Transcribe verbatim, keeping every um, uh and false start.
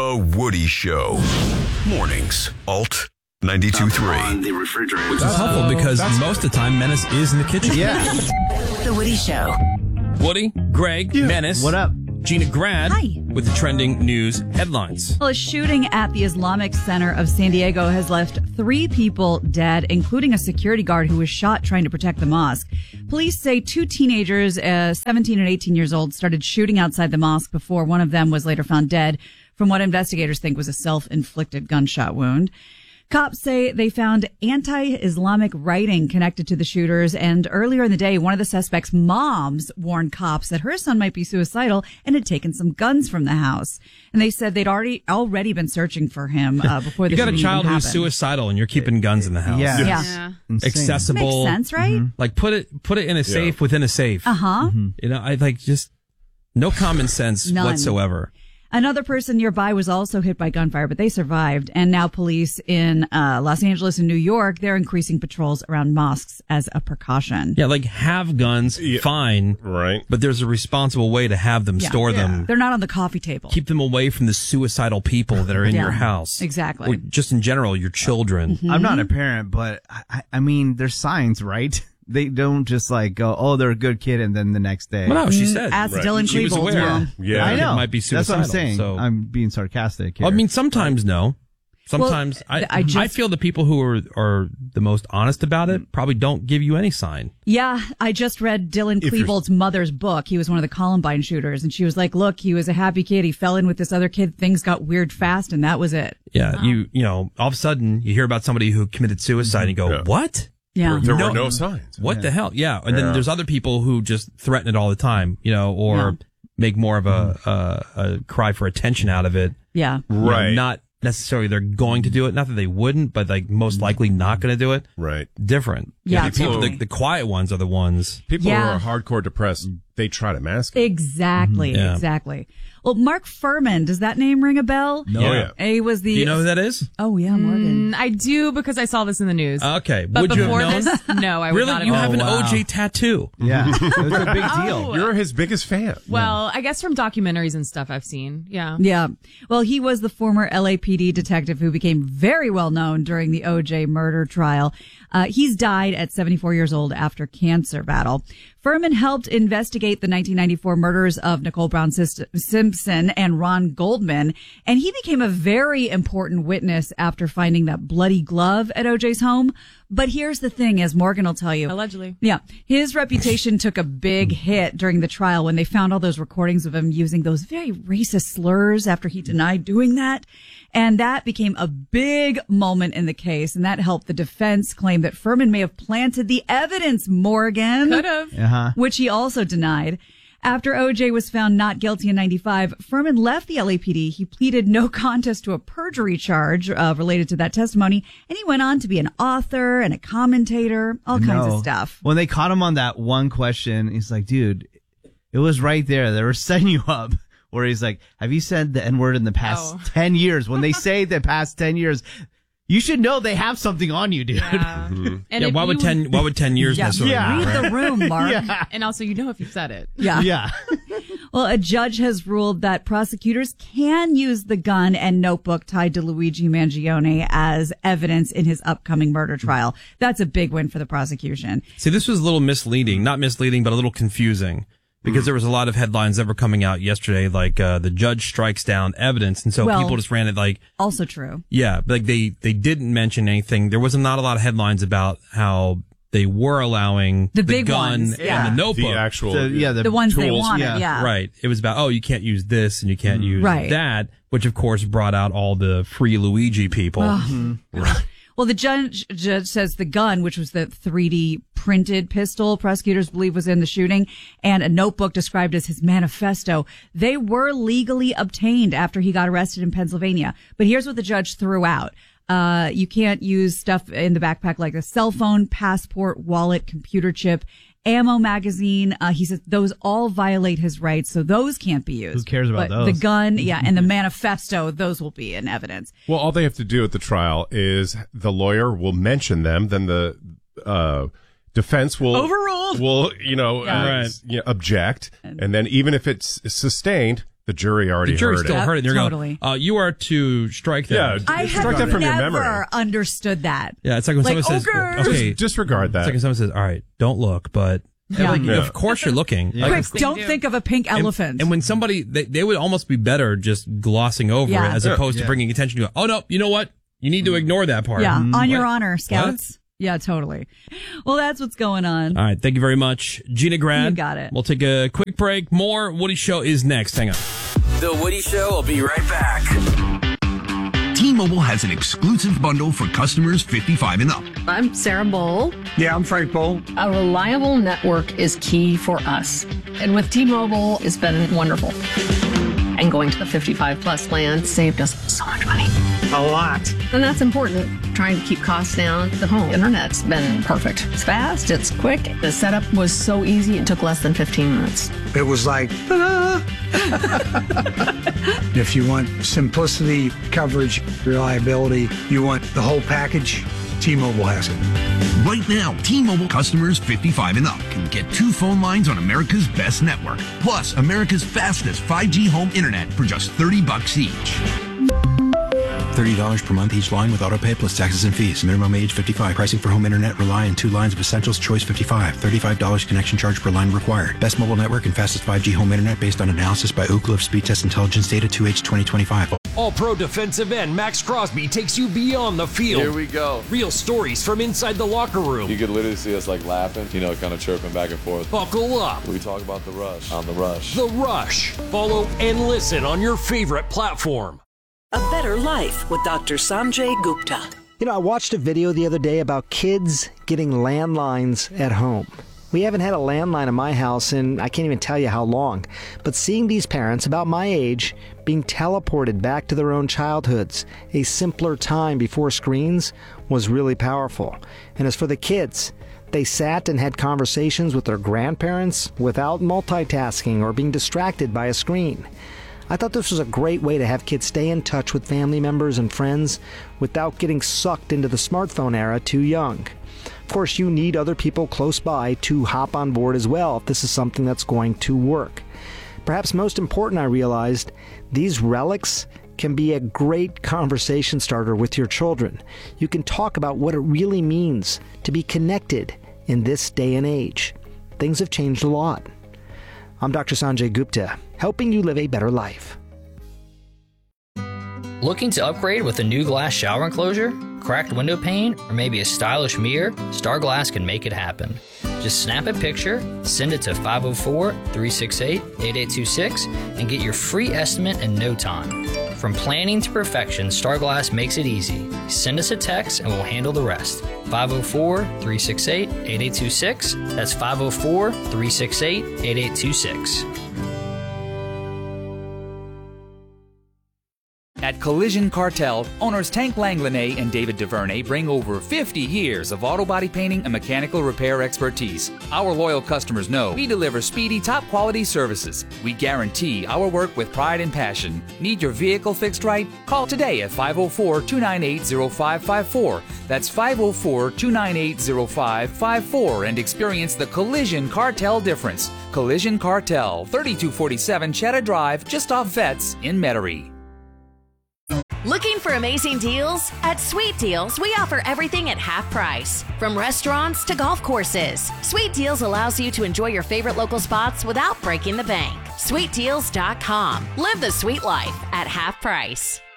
The Woody Show. Mornings. Alt ninety-two point three. On the refrigerator. Which is helpful because most of the time, Menace is in the kitchen. Yeah. The Woody Show. Woody, Greg, Yeah. Menace. What up? Gina Grad Hi. with the trending news headlines. Well, a shooting at the Islamic Center of San Diego has left three people dead, including a security guard who was shot trying to protect the mosque. Police say two teenagers, uh, seventeen and eighteen years old, started shooting outside the mosque before one of them was later found dead from what investigators think was a self-inflicted gunshot wound. Cops say they found anti-Islamic writing connected to the shooters, and earlier in the day, one of the suspects' moms warned cops that her son might be suicidal and had taken some guns from the house. And they said they'd already already been searching for him uh, before the You got a shooting child even who's happened. suicidal and you're keeping guns in the house. Yeah. Yeah. Yeah. Insane. Accessible. Makes sense, right? Like put it put it in a safe within a safe. Uh-huh. You know, I like just no common sense None. whatsoever. Another person nearby was also hit by gunfire, but they survived. And now police in uh, Los Angeles and New York, they're increasing patrols around mosques as a precaution. Yeah, like have guns, Yeah. fine. Right. But there's a responsible way to have them, Yeah. store Yeah. them. They're not on the coffee table. Keep them away from the suicidal people that are in Yeah. your house. Exactly. Or just in general, your children. I'm not a parent, but I, I mean, there's signs, right? They don't just like go, oh, they're a good kid, and then the next day. Well, no, she said. Ask Right. Dylan She was Klebold's aware. mom. Yeah. I know. It might be That's what I'm suicidal, saying. so- I'm being sarcastic here. I mean, sometimes no. Sometimes Well, I, I just- I feel the people who are, are the most honest about it probably don't give you any sign. Yeah, I just read Dylan If you're- Klebold's mother's book. He was one of the Columbine shooters, and she was like, look, he was a happy kid. He fell in with this other kid. Things got weird fast, and that was it. Yeah, you you know, all of a sudden you hear about somebody who committed suicide and you go, Yeah. what? Yeah. There No. were no signs. What the hell? Yeah, and Yeah. then there's other people who just threaten it all the time, you know, or Yeah. make more of a, a a cry for attention out of it. Yeah. You know, Right. not necessarily they're going to do it. Not that they wouldn't, but like most likely not going to do it. Right. Different. Yeah, the, people, totally. the, the quiet ones are the ones. People Yeah. who are hardcore depressed, they try to mask it. Exactly. Yeah. Exactly. Well, Mark Furman, does that name ring a bell? No. Oh, yeah. He was the. Do you know who that is? Oh, yeah, Morgan. Mm, I do because I saw this in the news. Okay. But Would you before have known? this, no, I would Really? not have You known. have an Oh, wow. O J tattoo. yeah, it was a big deal. Oh. You're his biggest fan. Well, I guess from documentaries and stuff I've seen. Yeah. Yeah. Well, he was the former L A P D detective who became very well known during the O J murder trial. Uh, he's died at seventy-four years old after cancer battle. Furman helped investigate the nineteen ninety-four murders of Nicole Brown Sis- Simpson and Ron Goldman, and he became a very important witness after finding that bloody glove at O J's home. But here's the thing, as Morgan will tell you. Allegedly. Yeah. His reputation took a big hit during the trial when they found all those recordings of him using those very racist slurs after he denied doing that. And that became a big moment in the case. And that helped the defense claim that Furman may have planted the evidence, Morgan. Could have. Uh-huh. Which he also denied. After O J was found not guilty in ninety-five, Furman left the L A P D. He pleaded no contest to a perjury charge uh, related to that testimony, and he went on to be an author and a commentator, all kinds No. of stuff. When they caught him on that one question, he's like, dude, it was right there. They were setting you up. Where he's like, have you said the N-word in the past Oh. ten years? When they say the past ten years, you should know they have something on you, dude. Yeah. And Yeah, if why would you- ten? Why would ten years Yeah. necessarily? Yeah. mean, Read right? the room, Mark. Yeah. And also, you know if you've said it. Yeah. Yeah. Well, a judge has ruled that prosecutors can use the gun and notebook tied to Luigi Mangione as evidence in his upcoming murder trial. That's a big win for the prosecution. See, this was a little misleading. Not misleading, but a little confusing. Because there was a lot of headlines that were coming out yesterday, like uh, the judge strikes down evidence, and so Well- people just ran it like, Also true. yeah, but like they they didn't mention anything. There was not a lot of headlines about how they were allowing The big gun ones, yeah. and the notebook. The actual. So, yeah, the, The ones they tools, wanted, yeah. yeah. Right. It was about, oh, you can't use this and you can't use Right. that, which of course brought out all the free Luigi people. Well, the judge, judge says the gun, which was the three D printed pistol prosecutors believe was in the shooting, and a notebook described as his manifesto, they were legally obtained after he got arrested in Pennsylvania. But here's what the judge threw out. Uh, you can't use stuff in the backpack like a cell phone, passport, wallet, computer chip, ammo magazine. Uh, he says those all violate his rights, so those can't be used. Who cares about but those? The gun, yeah, and the manifesto, those will be in evidence. Well, all they have to do at the trial is the lawyer will mention them, then the uh, defense will Overruled. Will you know, Yeah. uh, Right. s- you know object, and then even if it's sustained, the jury already The jury heard still it. heard it. They're Totally. going, uh, you are to strike that. Yeah, I strike have that from your never memory. understood that. Yeah, it's like when Like, someone says, okay. okay, Just disregard that. it's like when someone says, all right, don't look, but Yeah. like, Yeah. of course you're looking. Like, Quick, of- don't do. think of a pink and- elephant. And, when somebody, they, they would almost be better just glossing over Yeah. it as Yeah. opposed to Yeah. bringing attention to it. Oh, no, you know what? You need to ignore that part. yeah, Mm. on your What? honor, scouts. Yeah, totally. Well, that's what's going on. All right, thank you very much, Gina Grad. You got it. We'll take a quick break. More Woody Show is next. Hang on. The Woody Show will be right back. T-Mobile has an exclusive bundle for customers fifty-five and up. I'm Sarah Bowl. Yeah, I'm Frank Bowl. A reliable network is key for us. And with T-Mobile, it's been wonderful. And going to the fifty-five plus plan saved us so much money. A lot. And that's important. Trying to keep costs down. The home internet's been perfect. It's fast, it's quick. The setup was so easy, it took less than fifteen minutes. It was like, ah. If you want simplicity, coverage, reliability, you want the whole package, T-Mobile has it. Right now, T-Mobile customers fifty-five and up can get two phone lines on America's best network, plus America's fastest five G home internet for just thirty bucks each. thirty dollars per month each line with autopay plus taxes and fees. Minimum age fifty-five. Pricing for home internet rely on two lines of Essentials Choice fifty-five. thirty-five dollars connection charge per line required. Best mobile network and fastest five G home internet based on analysis by Ookla of Speed Test Intelligence Data two H twenty twenty-five. All-Pro defensive end Max Crosby takes you beyond the field. Here we go. Real stories from inside the locker room. You could literally see us like laughing, you know, kind of chirping back and forth. Buckle up. We talk about the rush on the rush. The Rush. Follow and listen on your favorite platform. A Better Life with Doctor Sanjay Gupta. You know, I watched a video the other day about kids getting landlines at home. We haven't had a landline in my house in I can't even tell you how long. But seeing these parents about my age being teleported back to their own childhoods, a simpler time before screens, was really powerful. And as for the kids, they sat and had conversations with their grandparents without multitasking or being distracted by a screen. I thought this was a great way to have kids stay in touch with family members and friends without getting sucked into the smartphone era too young. Of course, you need other people close by to hop on board as well if this is something that's going to work. Perhaps most important, I realized, these relics can be a great conversation starter with your children. You can talk about what it really means to be connected in this day and age. Things have changed a lot. I'm Doctor Sanjay Gupta, helping you live a better life. Looking to upgrade with a new glass shower enclosure, cracked window pane, or maybe a stylish mirror? Star Glass can make it happen. Just snap a picture, send it to five oh four, three six eight, eight eight two six, and get your free estimate in no time. From planning to perfection, Star Glass makes it easy. Send us a text and we'll handle the rest. five oh four, three six eight, eight eight two six. That's five oh four, three six eight, eight eight two six. At Collision Cartel, owners Tank Langlanay and David DuVernay bring over fifty years of auto body painting and mechanical repair expertise. Our loyal customers know we deliver speedy, top-quality services. We guarantee our work with pride and passion. Need your vehicle fixed right? Call today at five oh four, two nine eight, oh five five four. That's five oh four, two nine eight, oh five five four and experience the Collision Cartel difference. Collision Cartel, thirty-two forty-seven Cheddar Drive, just off Vets in Metairie. Looking for amazing deals? At Sweet Deals, we offer everything at half price. From restaurants to golf courses, Sweet Deals allows you to enjoy your favorite local spots without breaking the bank. sweet deals dot com. Live the sweet life at half price.